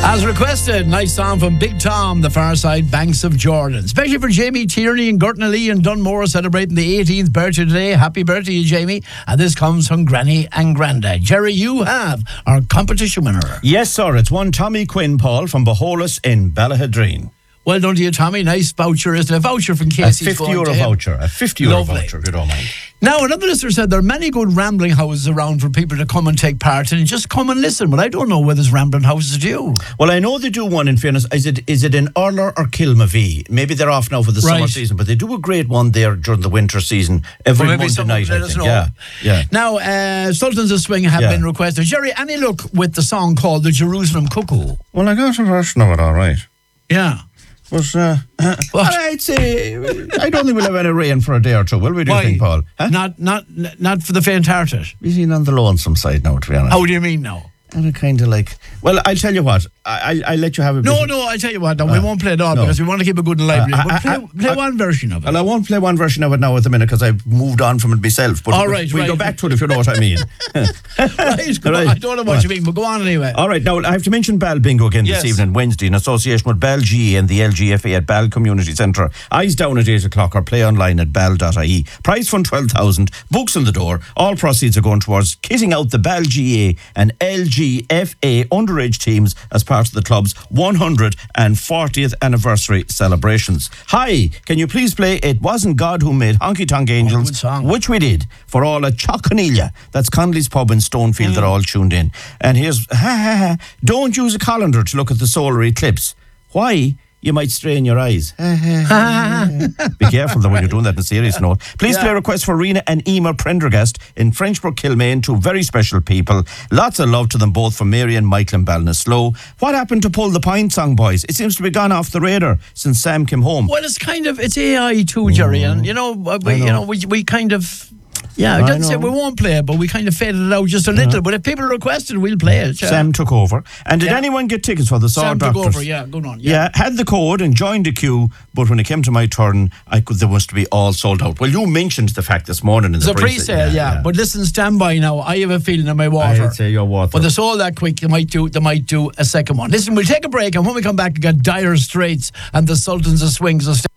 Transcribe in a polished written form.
As requested, nice song from Big Tom, The Far Side Banks of Jordan. Especially for Jamie Tierney and Gurton Ali and Dunmore celebrating the 18th birthday today. Happy birthday, Jamie. And this comes from Granny and Grandad. Jerry, you have our competition winner. Yes, sir. It's one Tommy Quinn, Paul, from Boholas in Ballahadreen. Well done to you, Tommy. Nice voucher, isn't it? A voucher from Casey's. A €50 voucher. A €50 voucher, if you don't mind. Now, another listener said there are many good rambling houses around for people to come and take part in and just come and listen. But I don't know where there's rambling houses do. Well, I know they do one, in fairness. Is it in Urler or Kilmavee? Maybe they're off now for the summer season, but they do a great one there during the winter season every Monday night, I think. Yeah. Now, Sultans of Swing have been requested. Jerry, any luck with the song called The Jerusalem Cuckoo? Well, I got a version of it, all right. Yeah. But I'd say I don't think we'll have any rain for a day or two, will we? Do you think, Paul? Huh? Not for the faint-hearted. We've been on the lonesome side now, to be honest. How do you mean now? And it kind of like, well, I'll tell you what. I'll let you have a bit. No, I'll tell you what. No, we won't play it all because we want to keep it good and lively. But play one version of it. Well, I won't play one version of it now at the minute because I've moved on from it myself. But we'll go back to it if you know what I mean. Right. I don't know what you mean, but go on anyway. All right. Now, I have to mention Ball Bingo again this evening, Wednesday, in association with Ball GA and the LGFA at Ball Community Centre. Eyes down at 8 o'clock or play online at ball.ie. Prize fund 12,000. Books on the door. All proceeds are going towards kitting out the Ball GA and LGFA underage teams as part of the club's 140th anniversary celebrations. Hi, can you please play It Wasn't God Who Made Honky Tonk Angels, which we did for all at Choconelia. That's Connolly's pub in Stonefield that are all tuned in. And here's, don't use a colander to look at the solar eclipse. Why? You might strain your eyes. Be careful though when you're doing that in a serious note. Please play a request for Rena and Emer Prendergast in Frenchbrook, Kilmaine, two very special people. Lots of love to them both from Mary and Michael in Ballinasloe. What happened to Pull the Pint song, boys? It seems to be gone off the radar since Sam came home. Well, it's AI too, Jerry, and we kind of. Yeah, I didn't say we won't play it, but we kind of faded it out just a little. But if people requested, we'll play it. Yeah. Sam took over. And did anyone get tickets for the Saw Doctors? Sam took over, yeah, good on. Yeah, had the code and joined the queue, but when it came to my turn, they must be all sold out. Well, you mentioned the fact this morning in the pre-sale. Yeah. But listen, stand by now. I have a feeling in my water. I'd say your water. But they're sold that quick, they might do a second one. Listen, we'll take a break, and when we come back, we got Dire Straits and the Sultans of Swing. So